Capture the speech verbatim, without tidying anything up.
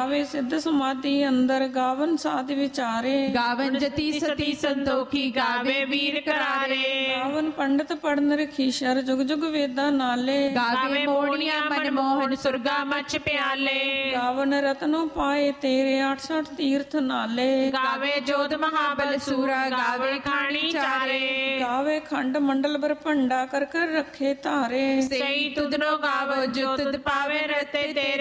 ਗਾਵੇ ਸਿੱਧ ਸਮਾਧੀ ਅੰਦਰ ਗਾਵਨ ਸਾਧ ਵਿਚਾਰੇ ਗਾਵਨ ਜਤੀ ਸਤੀ ਸੰਤੋਖੀ ਗਾਵੇ ਵੀਰ ਕਰਾਰੇ ਗਾਵਨ ਪੰਡਤ ਪੜਨ ਰਖੀਸ਼ਰ ਜੁਗ ਜੁਗ ਵੇਦਾਂ ਨਾਲੇ ਗਾਵੇ ਮੋਹਣੀਆਂ ਮਨਮੋਹਨ ਸੁਰਗਾ ਮੱਚ ਪਿਆਲੇ ਗਾਵਨ ਰਤਨੋਂ ਪਾਏ ਤੇਰੇ ਅੱਠ ਸੱਠ ਤੀਰਥ ਨਾਲੇ ਗਾਵੇ ਜੋਧ ਮਹਾਬਲ ਸੂਰਾ ਗਾਵੇ ਖਾਣੀ ਚਾਰੇ ਗਾਵੇ ਖੰਡ ਮੰਡਲ ਬਰਪੰਡਾ ਕਰ ਕਰ ਰੱਖੇ ਧਾਰੇ ਸਈ ਤੁਧਨੋ ਗਾਵੋ ਜੋ ਤੁਧ ਪਾਵੇ ਰਤੇ ਤੇਰੇ